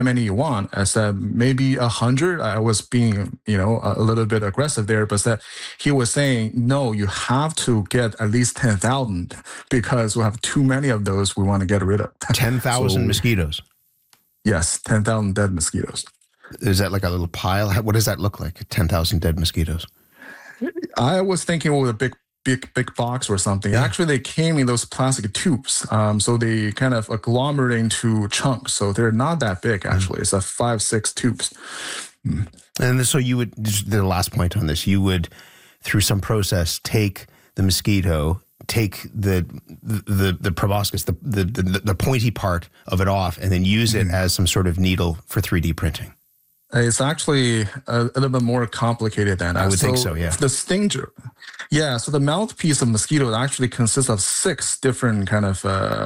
many you want. I said maybe 100. I was being, a little bit aggressive there, but that he was saying, no, you have to get at least 10,000 because we have too many of those we want to get rid of. 10,000 mosquitoes? Yes, 10,000 dead mosquitoes. Is that like a little pile? What does that look like, 10,000 dead mosquitoes? I was thinking with a big box or something. Yeah. Actually, they came in those plastic tubes. So they kind of agglomerate into chunks. So they're not that big, actually. It's 5-6 tubes. And so you would, the last point on this, you would, through some process, take the mosquito, take the proboscis, the pointy part of it off, and then use it as some sort of needle for 3D printing. It's actually a little bit more complicated than that. I would think so, yeah. The stinger. Yeah, so the mouthpiece of mosquito actually consists of 6 different kind of,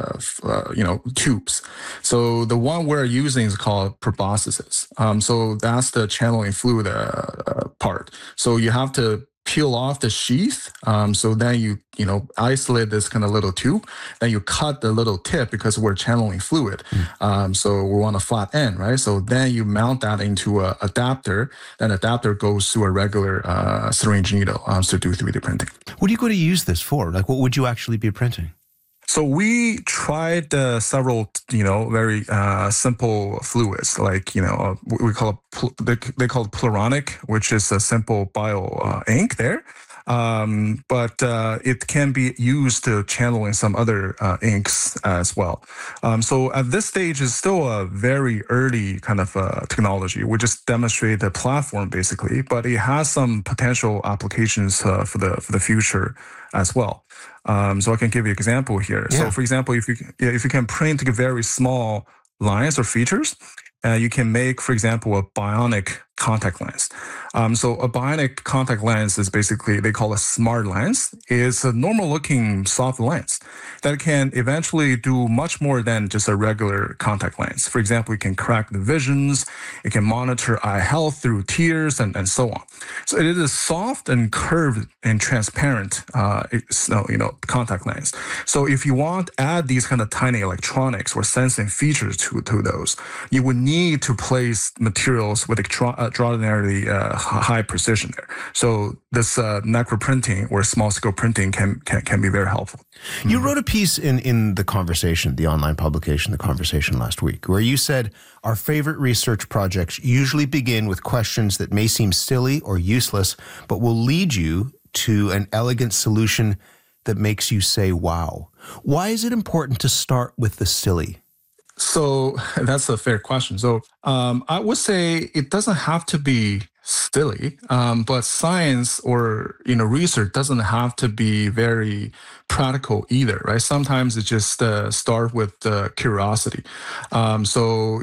tubes. So the one we're using is called proboscis. So that's the channeling fluid part. So you have to peel off the sheath. So then you isolate this kind of little tube. Then you cut the little tip because we're channeling fluid. So we want a flat end, right? So then you mount that into an adapter. Then adapter goes to a regular syringe needle to do 3D printing. What are you going to use this for? Like, what would you actually be printing? So we tried several, very simple fluids, like, we call it, they call it Pluronic, which is a simple bio ink there. But it can be used to channel in some other inks as well. So at this stage, it's still a very early kind of technology. We just demonstrate the platform basically, but it has some potential applications for the future as well. So I can give you an example here. Yeah. So for example, if you can print very small lines or features, you can make, for example, a bionic contact lens. So a bionic contact lens is basically, they call it smart lens. It's a normal looking soft lens that can eventually do much more than just a regular contact lens. For example, it can correct the visions, it can monitor eye health through tears and so on. So it is a soft and curved and transparent, contact lens. So if you want to add these kind of tiny electronics or sensing features to those, you would need to place materials with extraordinarily high precision there. So this necroprinting or small scale printing can be very helpful. You wrote a piece in The Conversation, the online publication, The Conversation last week, where you said, our favorite research projects usually begin with questions that may seem silly or useless, but will lead you to an elegant solution that makes you say, wow. Why is it important to start with the silly? So that's a fair question. So I would say it doesn't have to be silly, but science or research doesn't have to be very practical either, right? Sometimes it just start with curiosity. For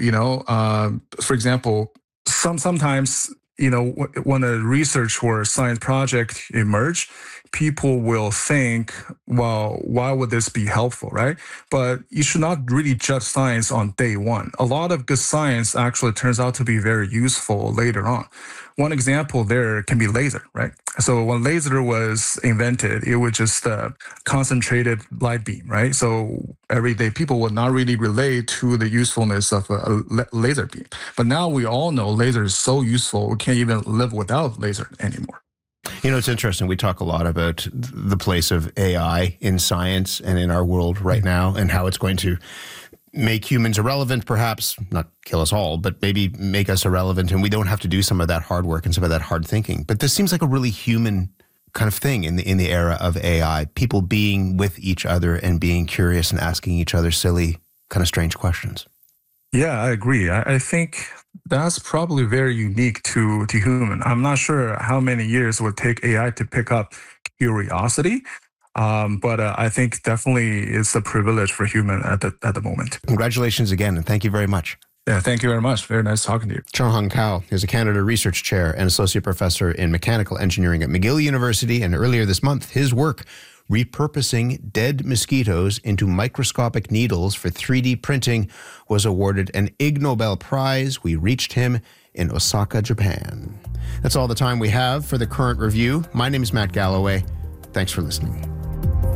example, sometimes when a research or science project emerge, people will think, well, why would this be helpful, right? But you should not really judge science on day one. A lot of good science actually turns out to be very useful later on. One example there can be laser, right? So when laser was invented, it was just a concentrated light beam, right? So everyday people would not really relate to the usefulness of a laser beam. But now we all know laser is so useful, we can't even live without laser anymore. It's interesting. We talk a lot about the place of AI in science and in our world right now and how it's going to make humans irrelevant, perhaps not kill us all, but maybe make us irrelevant, and we don't have to do some of that hard work and some of that hard thinking. But this seems like a really human kind of thing in the era of AI, people being with each other and being curious and asking each other silly, kind of strange questions. Yeah, I agree. I think that's probably very unique to human. I'm not sure how many years it would take AI to pick up curiosity. But I think definitely it's a privilege for human at the moment. Congratulations again, and thank you very much. Yeah, thank you very much. Very nice talking to you. Chunghong Cao is a Canada Research Chair and Associate Professor in Mechanical Engineering at McGill University, and earlier this month, his work repurposing dead mosquitoes into microscopic needles for 3D printing was awarded an Ig Nobel Prize. We reached him in Osaka, Japan. That's all the time we have for the Current Review. My name is Matt Galloway. Thanks for listening.